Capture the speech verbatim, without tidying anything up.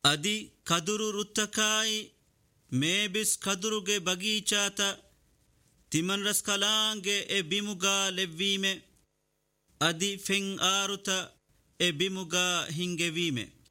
ಅದಿ ಕದುರು ರುತ್ತಕಾಯಿ ಮೇಬಿಸ್ ಕದುರುಗೆ ಬಗೀಚಾತ ತಿಮನ್ ರಸ್ ಕಲಾಂಗೆ ಎ ಬಿಮುಗಾ ಲೆವ್ವೀಮೆ ಅದಿ feng ಆರುತ A ಬಿಮುಗಾ ಹಿಂಗೆವೀಮೆ.